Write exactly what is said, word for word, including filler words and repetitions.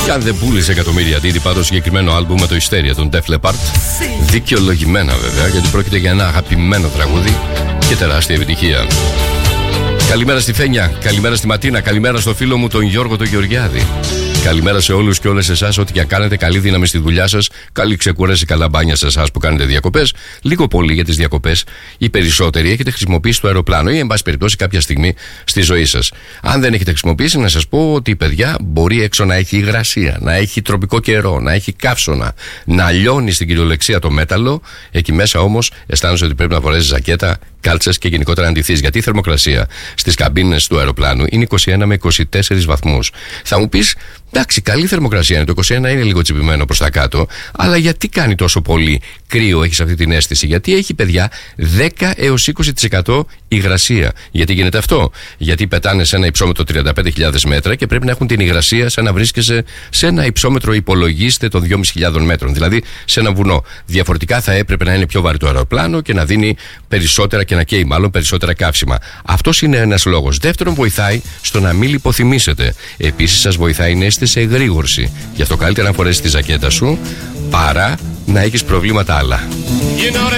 Και αν δεν πούλησε εκατομμύρια αντίτυπα το συγκεκριμένο άλμπουμ με το Hysteria των Def Leppard, δικαιολογημένα βέβαια, γιατί πρόκειται για ένα αγαπημένο τραγούδι και τεράστια επιτυχία. Καλημέρα στη Φένια, καλημέρα στη Ματίνα, καλημέρα στο φίλο μου τον Γιώργο τον Γεωργιάδη. Καλημέρα σε όλους και όλες εσάς, ό,τι και αν κάνετε, καλή δύναμη στη δουλειά σας, καλή ξεκούραση, καλά μπάνια σε εσάς που κάνετε διακοπές. Λίγο πολύ για τις διακοπές, οι περισσότεροι έχετε χρησιμοποιήσει το αεροπλάνο ή, εν πάση περιπτώσει, κάποια στιγμή στη ζωή σας. Αν δεν έχετε χρησιμοποιήσει, να σας πω ότι, παιδιά, μπορεί έξω να έχει υγρασία, να έχει τροπικό καιρό, να έχει καύσωνα, να λιώνει στην κυριολεξία το μέταλλο. Εκεί μέσα όμως αισθάνεσαι ότι πρέπει να φορέσεις ζακέτα, κάλτσες και γενικότερα αντιθείς. Γιατί η θερμοκρασία στις καμπίνες του αεροπλάνου είναι είκοσι ένα με είκοσι τέσσερις βαθμούς. Θα μου πεις, εντάξει, καλή θερμοκρασία είναι, το είκοσι ένα είναι λίγο τσιπημένο προς τα κάτω, αλλά γιατί κάνει τόσο πολύ κρύο, έχεις αυτή την αίσθηση? Γιατί έχει, παιδιά, δέκα έως είκοσι τοις εκατό υγρασία. Γιατί γίνεται αυτό? Γιατί πετάνε σε ένα υψόμετρο τριάντα πέντε χιλιάδες μέτρα και πρέπει να έχουν την υγρασία σαν να βρίσκεσαι σε ένα υψόμετρο, υπολογίστε, των δυόμισι χιλιάδων μέτρων, δηλαδή σε ένα βουνό. Διαφορετικά θα έπρεπε να είναι πιο βαρύ το αεροπλάνο και να δίνει περισσότερα και να καίει μάλλον περισσότερα καύσιμα. Αυτός είναι ένας λόγος. Δεύτερον, βοηθάει στο να μην λιποθυμήσετε. Επίσης, σας βοηθάει να είστε σε εγρήγορση. Γι' αυτό καλύτερα να φορέσεις τη ζακέτα σου παρά να έχεις προβλήματα άλλα.